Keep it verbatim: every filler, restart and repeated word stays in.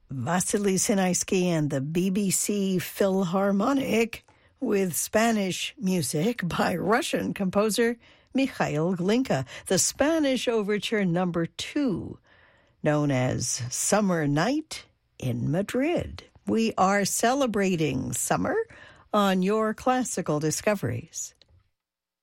Vasily Sinaisky and the B B C Philharmonic with Spanish music by Russian composer Mikhail Glinka, the Spanish Overture number two, known as Summer Night in Madrid. We are celebrating summer on Your Classical Discoveries.